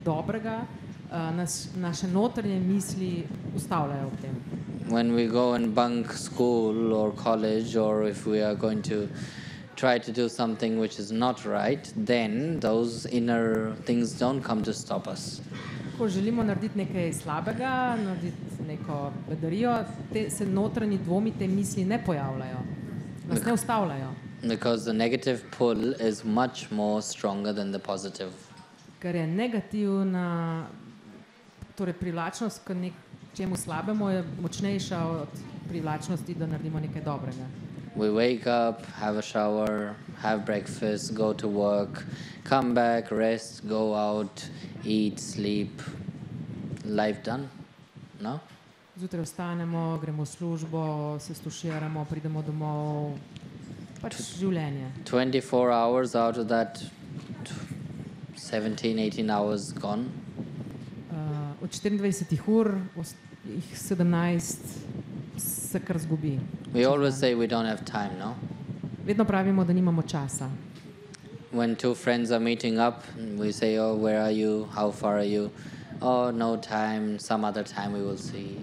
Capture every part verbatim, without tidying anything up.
dobrega, uh, nas, naše notranje misli ustavljajo ob tem. When we go and bunk school or college, or if we are going to try to do something which is not right, then those inner things don't come to stop us. Ko želimo narediti nekaj slabega, narediti neko bedarijo, te se notranji dvomi, te misli ne pojavljajo, nas ne ustavljajo. Because the negative pull is much more stronger than the positive. Ker je negativna, torej privlačnost k nečemu slabemu je močnejša od privlačnosti, da naredimo nekaj dobrega. We wake up, have a shower, have breakfast, go to work, come back, rest, go out, eat, sleep. Life done? No? Zjutraj vstanemo, gremo v službo, se stuširamo, pridemo domov, pač življenje. twenty-four hours out of that, seventeen, eighteen hours gone. Uh, od štiriindvajsetih ur, jih sedemnajst se kar zgubi. We always say we don't have time, no? Vedno pravimo, da nimamo časa. When two friends are meeting up, we say, oh, where are you? How far are you? Oh, no time, some other time we will see.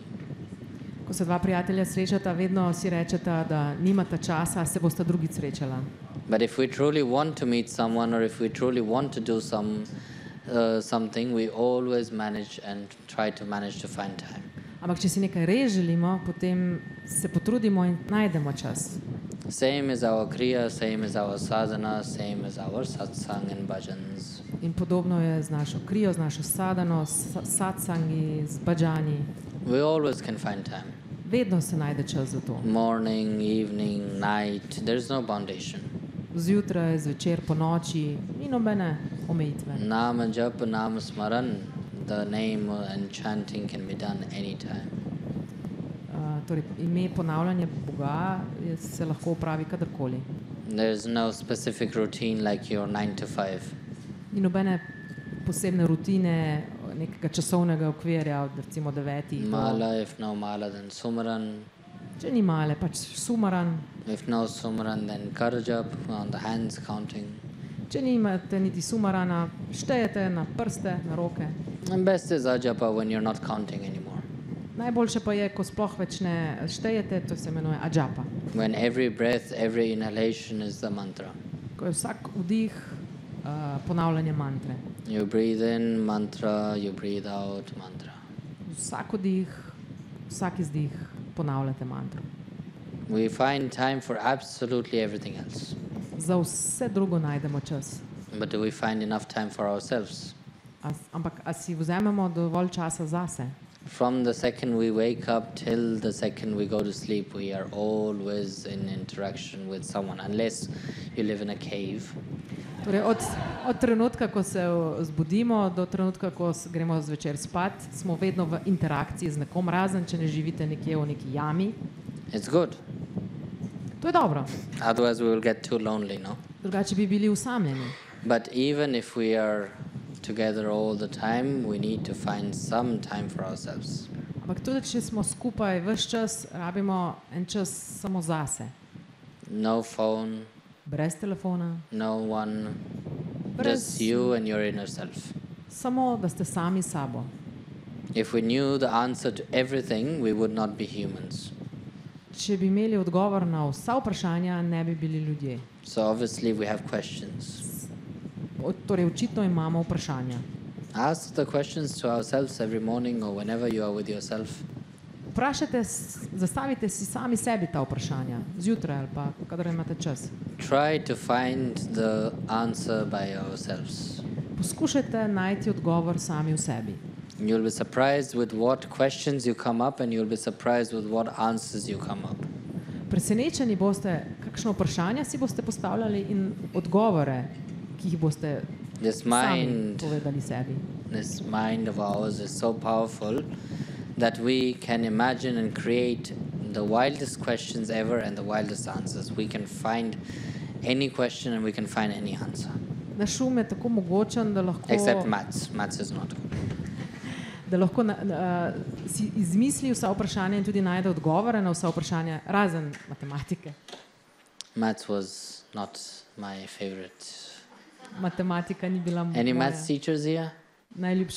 Ko se dva prijatelja srečata, vedno si rečeta, da nimata časa, se bosta drugič srečala. But if we truly want to meet someone, or if we truly want to do some uh, something, we always manage and try to manage to find time. Ampak če si nekaj res želimo, potem se potrudimo in najdemo čas. Same as our kriya, same as our sadhana, same as our satsang and bhajans. In podobno je z našo krijo, z našo sadhano, s satsangi, z bhajani. We always can find time. Vedno se najde čas za to. Morning, evening, night, there's no foundation. Zjutraj, zvečer, po noči, ni nobene omejitve. Nama japa, nama smaran, the name and chanting can be done anytime. Uh, torej, ime ponavljanje Boga je, se lahko upravi kadarkoli. There's no specific routine like your nine to five. Ni nobene posebne rutine, nekega časovnega okvirja od recimo devetih. Mala, if no mala, then sumaran. Če ni male, pač sumaran. If no sumaran, then karjap on the hands counting. Če nimate niti sumarana, štejete na prste, na roke. And best is ajapa when you're not counting anymore. Najboljše pa je, ko sploh več ne štejete, to se imenuje ajapa. When every breath, every inhalation is the mantra. Ko je vsak vdih uh, ponavljanje mantre. You breathe in mantra, you breathe out mantra. Vsak vdih, vsak izdih ponavljate mantro. We find time for absolutely everything else. Za vse drugo najdemo čas. But do we find enough time for ourselves? A, ampak a si vzamemo dovolj časa zase? From the second we wake up till the second we go to sleep, we are always in interaction with someone, unless you live in a cave. Torej od, od trenutka, ko se zbudimo, do trenutka, ko gremo zvečer spat, smo vedno v interakciji z nekom, razen če ne živite nekje v neki jami. It's good. To je dobro. Otherwise we will get too lonely, no? Drugače bi bili usamljeni. But even if we are together all the time, we need to find some time for ourselves. Ampak tudi, če smo skupaj ves čas, rabimo en čas samo zase. No phone, Brez telefona. no one, Brez, just you and your inner self. Samo, da ste sami s sabo. If we knew the answer to everything, we would not be humans. Če bi imeli odgovor na vsa vprašanja, ne bi bili ljudje. So obviously we have questions. O, torej, očitno imamo vprašanja. Ask the questions to ourselves every morning or whenever you are with yourself. Vprašajte, zastavite si sami sebi ta vprašanja, zjutraj ali pa kadar imate čas. Try to find the answer by yourselves. Poskušajte najti odgovor sami v sebi. You'll be surprised with what questions you come up, and you'll be surprised with what answers you come up. Presenečeni boste, kakšno vprašanje si boste postavljali in odgovore, ki jih boste This sami mind, povedali sebi. this mind of ours is so powerful that we can imagine and create the wildest questions ever and the wildest answers. We can find any question and we can find any answer. Naš um je tako mogočen, da lahko, Except maths. Maths is not good. da lahko na, uh, si izmisli vsa vprašanja in tudi najde odgovore na vsa vprašanja, razen matematike. Maths was not my favorite. Matematika ni bila Any moja. maths teachers here? Najljubši